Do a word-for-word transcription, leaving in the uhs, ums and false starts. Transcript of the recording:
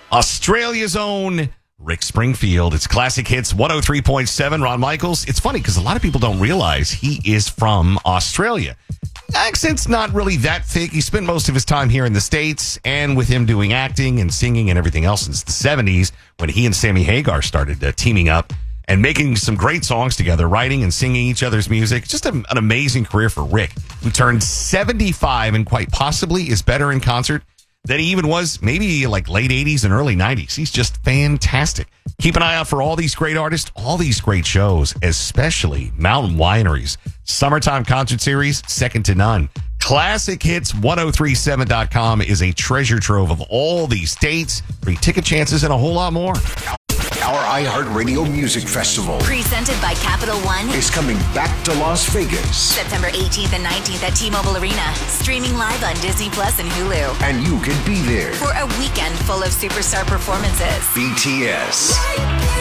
Australia's own Rick Springfield. It's Classic Hits one oh three point seven. Ron Michaels. It's funny because a lot of people don't realize he is from Australia. Accent's not really that thick. He spent most of his time here in the States, and with him doing acting and singing and everything else since the seventies, when he and Sammy Hagar started uh, teaming up and making some great songs together, writing and singing each other's music. Just a, an amazing career for Rick, who turned seventy-five and quite possibly is better in concert than he even was maybe like late eighties and early nineties. He's just fantastic. Keep an eye out for all these great artists, all these great shows, especially Mountain Winery's Summertime Concert Series, second to none. Classic Hits ten thirty-seven dot com is a treasure trove of all these dates, free ticket chances, and a whole lot more. Our iHeartRadio Music Festival, presented by Capital One, is coming back to Las Vegas. September eighteenth and nineteenth at T-Mobile Arena. Streaming live on Disney Plus and Hulu. And you can be there for a weekend full of superstar performances. B T S,